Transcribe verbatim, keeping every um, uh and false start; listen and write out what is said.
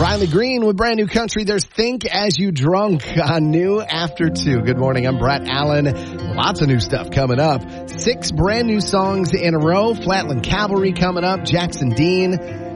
Riley Green with brand new country. There's Think As You Drunk on New After two. Good morning. I'm Brett Allen. Lots of new stuff coming up. Six brand new songs in a row. Flatland Cavalry coming up. Jackson Dean.